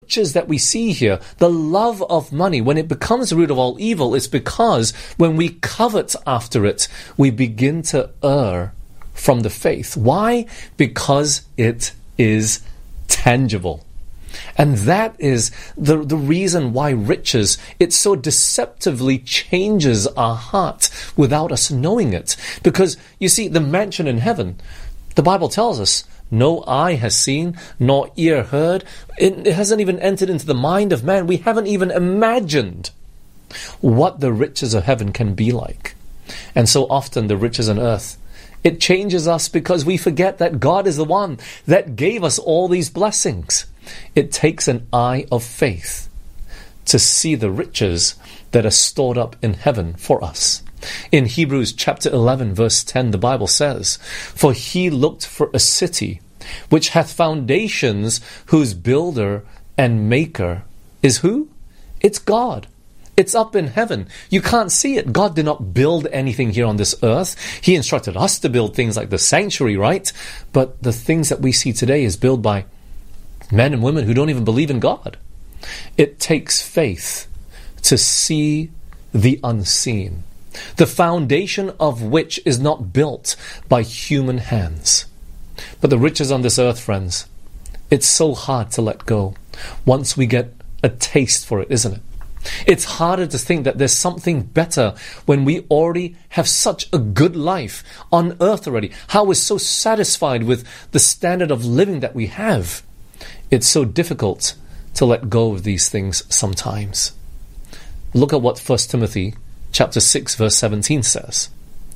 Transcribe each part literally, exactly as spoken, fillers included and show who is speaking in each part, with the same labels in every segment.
Speaker 1: riches that we see here, the love of money, when it becomes the root of all evil, is because when we covet after it, we begin to err from the faith. Why? Because it is tangible. And that is the, the reason why riches, it so deceptively changes our heart without us knowing it. Because, you see, the mansion in heaven, the Bible tells us, no eye has seen, nor ear heard. It, it hasn't even entered into the mind of man. We haven't even imagined what the riches of heaven can be like. And so often the riches on earth, it changes us because we forget that God is the one that gave us all these blessings. It takes an eye of faith to see the riches that are stored up in heaven for us. In Hebrews chapter eleven verse ten, the Bible says, "For he looked for a city which hath foundations, whose builder and maker is" who? It's God. It's up in heaven. You can't see it. God did not build anything here on this earth. He instructed us to build things like the sanctuary, right? But the things that we see today is built by men and women who don't even believe in God. It takes faith to see the unseen, the foundation of which is not built by human hands. But the riches on this earth, friends, it's so hard to let go once we get a taste for it, isn't it? It's harder to think that there's something better when we already have such a good life on earth already. How we're so satisfied with the standard of living that we have. It's so difficult to let go of these things sometimes. Look at what First Timothy chapter six verse seventeen says.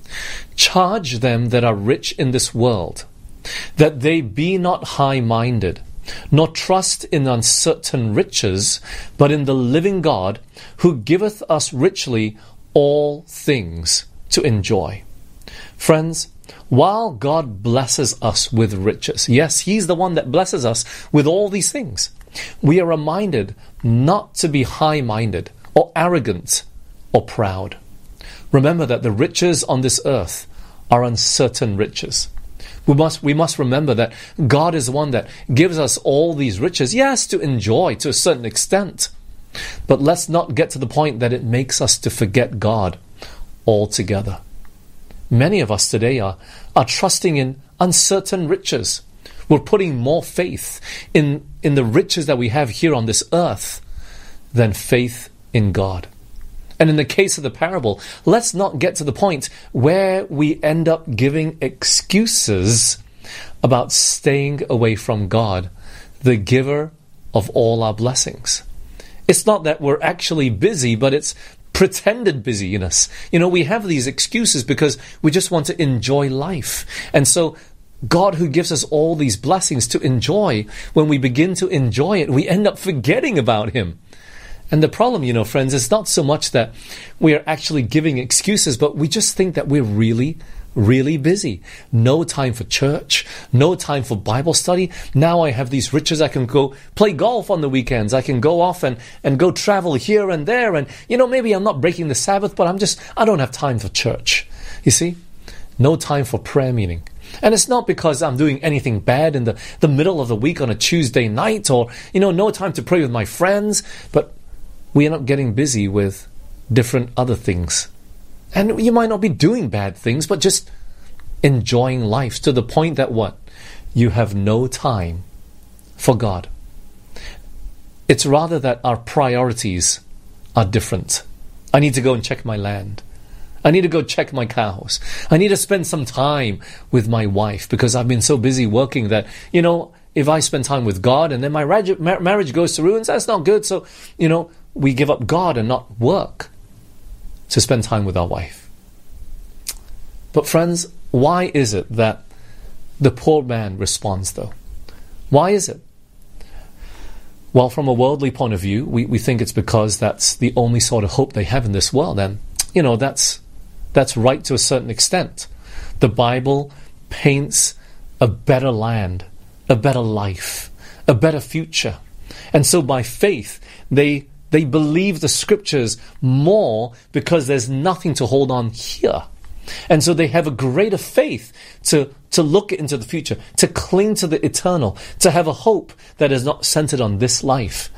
Speaker 1: "Charge them that are rich in this world, that they be not high-minded, nor trust in uncertain riches, but in the living God, who giveth us richly all things to enjoy." Friends, while God blesses us with riches, yes, He's the one that blesses us with all these things, we are reminded not to be high-minded or arrogant or proud. Remember that the riches on this earth are uncertain riches. We must, we must remember that God is the one that gives us all these riches, yes, to enjoy to a certain extent. But let's not get to the point that it makes us to forget God altogether. Many of us today are, are trusting in uncertain riches. We're putting more faith in, in the riches that we have here on this earth than faith in God. And in the case of the parable, let's not get to the point where we end up giving excuses about staying away from God, the giver of all our blessings. It's not that we're actually busy, but it's pretended busyness. You know, we have these excuses because we just want to enjoy life. And so God, who gives us all these blessings to enjoy, when we begin to enjoy it, we end up forgetting about Him. And the problem, you know, friends, is not so much that we are actually giving excuses, but we just think that we're really, really busy. No time for church, no time for Bible study. Now I have these riches. I can go play golf on the weekends. I can go off and, and go travel here and there. And, you know, maybe I'm not breaking the Sabbath, but I'm just, I don't have time for church. You see? No time for prayer meeting. And it's not because I'm doing anything bad in the, the middle of the week on a Tuesday night, or, you know, no time to pray with my friends, but we end up getting busy with different other things. And you might not be doing bad things, but just enjoying life to the point that what? You have no time for God. It's rather that our priorities are different. I need to go and check my land. I need to go check my cows. I need to spend some time with my wife because I've been so busy working that, you know, if I spend time with God and then my marriage goes to ruins, that's not good. So, you know, we give up God and not work to spend time with our wife. But friends, why is it that the poor man responds though? Why is it? Well, from a worldly point of view, we, we think it's because that's the only sort of hope they have in this world. And, you know, that's that's right to a certain extent. The Bible paints a better land, a better life, a better future. And so by faith, they they believe the scriptures more because there's nothing to hold on here. And so they have a greater faith to, to look into the future, to cling to the eternal, to have a hope that is not centered on this life,